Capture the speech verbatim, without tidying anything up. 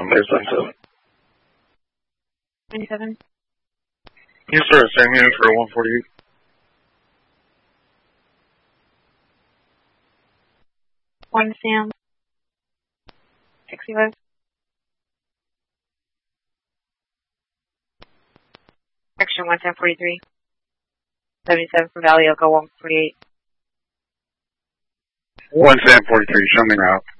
base seventy-seven. ninety-seven. Yes, sir. Same unit for one forty-eight. One Sam. sixty-five. Section one ten forty-three. seventy-seven from Valley Oka one forty-eight. One Sam forty-three. Show me route.